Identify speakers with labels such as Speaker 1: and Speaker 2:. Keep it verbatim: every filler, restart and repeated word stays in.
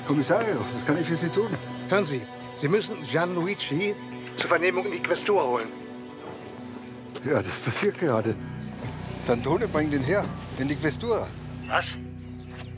Speaker 1: Kommissario, was kann ich für Sie tun?
Speaker 2: Hören Sie, Sie müssen Gianluigi zur Vernehmung in die Questur holen.
Speaker 1: Ja, das passiert gerade.
Speaker 3: D'Antone, bring den her. In die Questur.
Speaker 2: Was?